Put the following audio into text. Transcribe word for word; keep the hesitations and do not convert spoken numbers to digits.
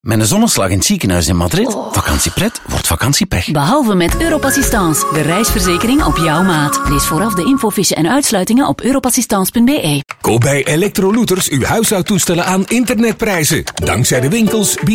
Met een zonneslag in het ziekenhuis in Madrid. Oh. Vakantiepret wordt vakantiepech. Behalve met Europassistance, de reisverzekering op jouw maat. Lees vooraf de infofiche en uitsluitingen op europassistance punt b e. Koop bij Electrolooters uw huishoudtoestellen aan internetprijzen. Dankzij de winkels